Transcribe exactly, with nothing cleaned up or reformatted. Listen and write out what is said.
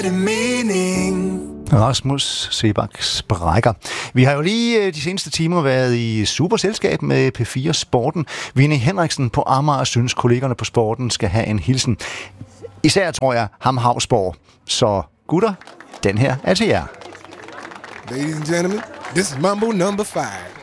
mening. Rasmus Seebach Sprækker. Vi har jo lige de seneste timer været i super selskab med P fire Sporten. Vinnie Henriksen på Amager synes, kollegerne på Sporten skal have en hilsen. Især tror jeg ham Havsborg. Så gutter, den her er til jer. Ladies and gentlemen, this is Mambo number five.